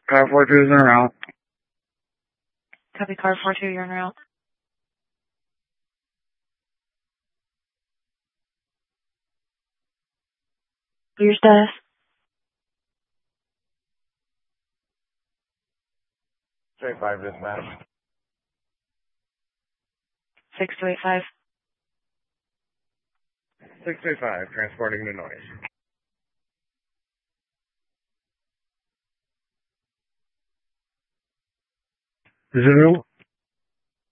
Car 42 is en route. Copy, car 42, you're en route. Your status? 685 dispatch. 6285. 685, transporting to noise. Zulu